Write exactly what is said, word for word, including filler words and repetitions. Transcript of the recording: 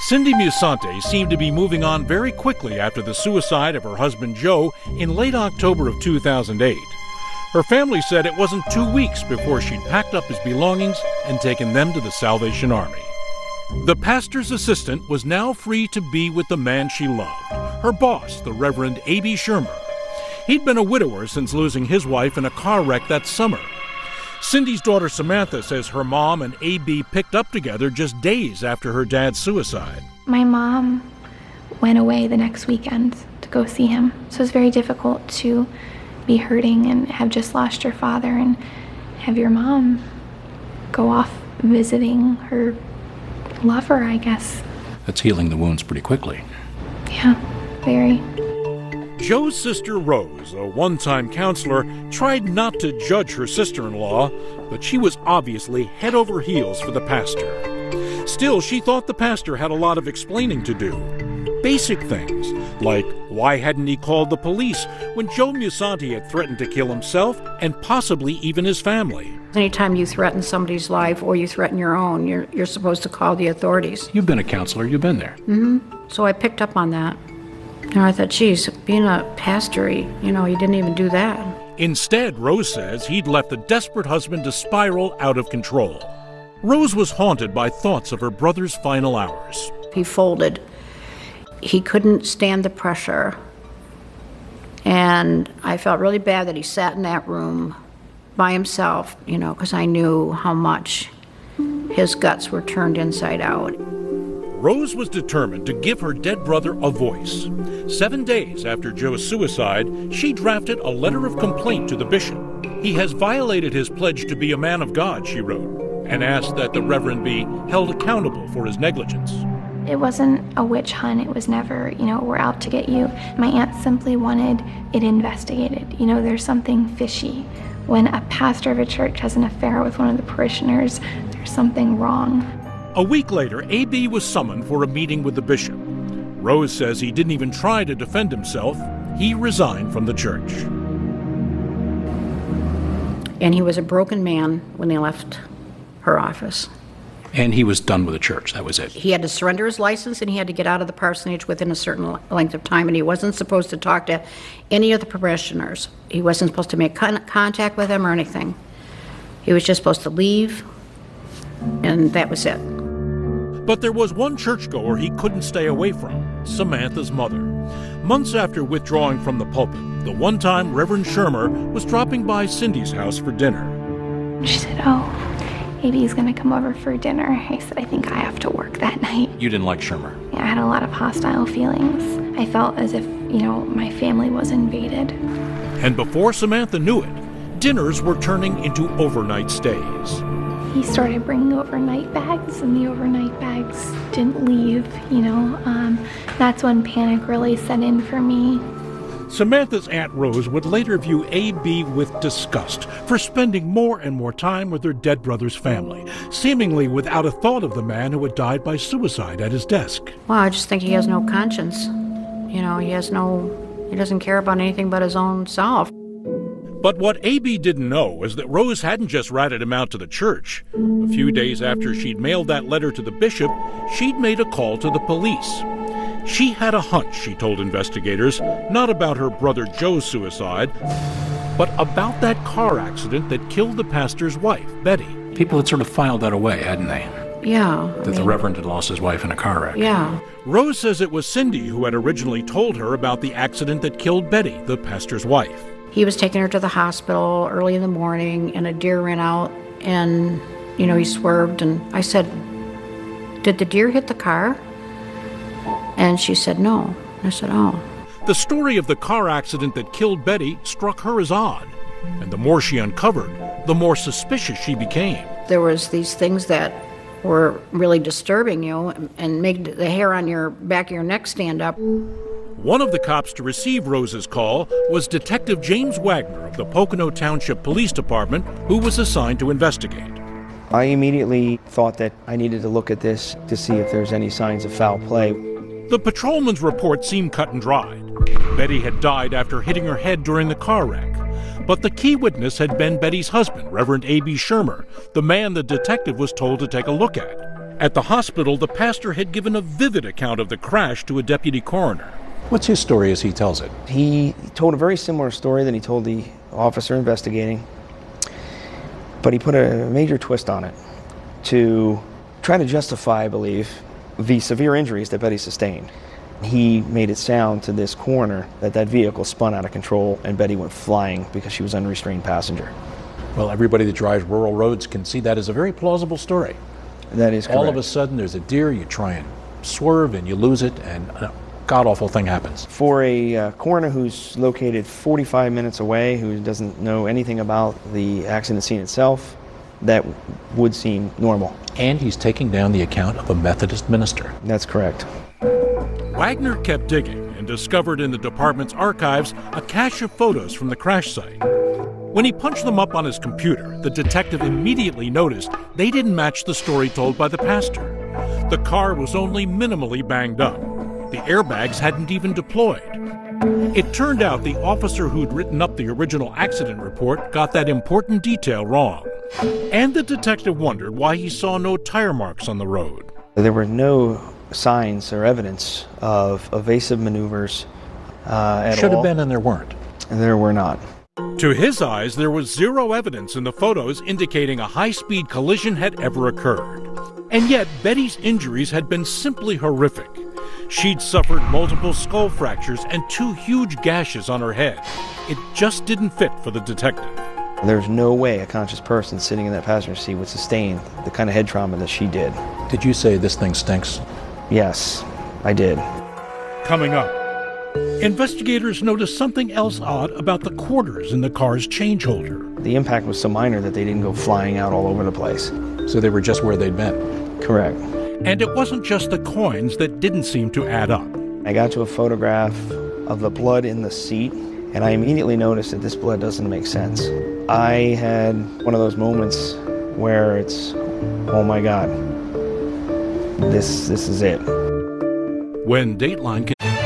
Cindy Musante seemed to be moving on very quickly after the suicide of her husband Joe in late October of two thousand eight. Her family said it wasn't two weeks before she'd packed up his belongings and taken them to the Salvation Army. The pastor's assistant was now free to be with the man she loved, her boss, the Reverend A B Shermer. He'd been a widower since losing his wife in a car wreck that summer. Cindy's daughter Samantha says her mom and A B picked up together just days after her dad's suicide. My mom went away the next weekend to go see him, so it was very difficult to be hurting and have just lost your father and have your mom go off visiting her lover, I guess. That's healing the wounds pretty quickly. Yeah, very. Joe's sister Rose, a one-time counselor, tried not to judge her sister-in-law, but she was obviously head over heels for the pastor. Still, she thought the pastor had a lot of explaining to do. Basic things, like why hadn't he called the police when Joe Musante had threatened to kill himself and possibly even his family? Anytime you threaten somebody's life or you threaten your own, you're, you're supposed to call the authorities. You've been a counselor, you've been there. Mm-hmm. So I picked up on that. And I thought, geez, being a pastor, you know, he didn't even do that. Instead, Rose says he'd left the desperate husband to spiral out of control. Rose was haunted by thoughts of her brother's final hours. He folded. He couldn't stand the pressure. And I felt really bad that he sat in that room by himself, you know, because I knew how much his guts were turned inside out. Rose was determined to give her dead brother a voice. Seven days after Joe's suicide, she drafted a letter of complaint to the bishop. He has violated his pledge to be a man of God, she wrote, and asked that the Reverend be held accountable for his negligence. It wasn't a witch hunt. It was never, you know, we're out to get you. My aunt simply wanted it investigated. You know, there's something fishy. When a pastor of a church has an affair with one of the parishioners, there's something wrong. A week later, A B was summoned for a meeting with the bishop. Rose says he didn't even try to defend himself. He resigned from the church. And he was a broken man when they left her office. And he was done with the church, that was it. He had to surrender his license and he had to get out of the parsonage within a certain length of time, and he wasn't supposed to talk to any of the parishioners. He wasn't supposed to make con- contact with them or anything. He was just supposed to leave, and that was it. But there was one churchgoer he couldn't stay away from, Samantha's mother. Months after withdrawing from the pulpit, the one-time Reverend Shermer was dropping by Cindy's house for dinner. She said, oh, A B's going to come over for dinner. I said, I think I have to work that night. You didn't like Shermer? Yeah, I had a lot of hostile feelings. I felt as if, you know, my family was invaded. And before Samantha knew it, dinners were turning into overnight stays. He started bringing overnight bags, and the overnight bags didn't leave, you know. Um, that's when panic really set in for me. Samantha's Aunt Rose would later view A B with disgust for spending more and more time with her dead brother's family, seemingly without a thought of the man who had died by suicide at his desk. Well, I just think he has no conscience. You know, he has no, he doesn't care about anything but his own self. But what A B didn't know was that Rose hadn't just ratted him out to the church. A few days after she'd mailed that letter to the bishop, she'd made a call to the police. She had a hunch, she told investigators, not about her brother Joe's suicide, but about that car accident that killed the pastor's wife, Betty. People had sort of filed that away, hadn't they? Yeah. That I mean, the Reverend had lost his wife in a car wreck. Yeah. Rose says it was Cindy who had originally told her about the accident that killed Betty, the pastor's wife. He was taking her to the hospital early in the morning, and a deer ran out, and, you know, he swerved, and I said, did the deer hit the car? And she said, no. I said, oh. The story of the car accident that killed Betty struck her as odd, and the more she uncovered, the more suspicious she became. There was these things that were really disturbing you and made the hair on your back of your neck stand up. One of the cops to receive Rose's call was Detective James Wagner of the Pocono Township Police Department, who was assigned to investigate. I immediately thought that I needed to look at this to see if there's any signs of foul play. The patrolman's report seemed cut and dried. Betty had died after hitting her head during the car wreck. But the key witness had been Betty's husband, Reverend A B Shermer, the man the detective was told to take a look at. At the hospital, the pastor had given a vivid account of the crash to a deputy coroner. What's his story as he tells it? He told a very similar story that he told the officer investigating, but he put a major twist on it to try to justify, I believe, the severe injuries that Betty sustained. He made it sound to this coroner that that vehicle spun out of control and Betty went flying because she was an unrestrained passenger. Well, everybody that drives rural roads can see that as a very plausible story. That is correct. All of a sudden, there's a deer, you try and swerve and you lose it, and a god-awful thing happens. For a uh, coroner who's located forty-five minutes away, who doesn't know anything about the accident scene itself, that would seem normal. And he's taking down the account of a Methodist minister. That's correct. Wagner kept digging and discovered in the department's archives a cache of photos from the crash site. When he punched them up on his computer, the detective immediately noticed they didn't match the story told by the pastor. The car was only minimally banged up. The airbags hadn't even deployed. It turned out the officer who'd written up the original accident report got that important detail wrong. And the detective wondered why he saw no tire marks on the road. There were no signs or evidence of evasive maneuvers uh, at all. Should have been, and there weren't. And there were not. To his eyes, there was zero evidence in the photos indicating a high-speed collision had ever occurred. And yet, Betty's injuries had been simply horrific. She'd suffered multiple skull fractures and two huge gashes on her head. It just didn't fit for the detective. There's no way a conscious person sitting in that passenger seat would sustain the kind of head trauma that she did. Did you say this thing stinks? Yes, I did. Coming up, investigators noticed something else odd about the quarters in the car's change holder. The impact was so minor that they didn't go flying out all over the place. So they were just where they'd been? Correct. And it wasn't just the coins that didn't seem to add up. I got to a photograph of the blood in the seat, and I immediately noticed that this blood doesn't make sense. I had one of those moments where it's, oh my God, this, this is it. When Dateline...